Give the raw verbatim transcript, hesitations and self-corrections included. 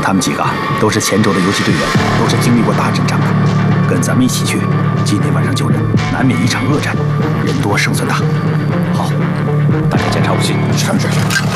他们几个都是前周的游戏队员，都是经历过大阵仗的，跟咱们一起去，今天晚上救人，难免一场恶战，人多胜算大。好，大家检查武器。是是是。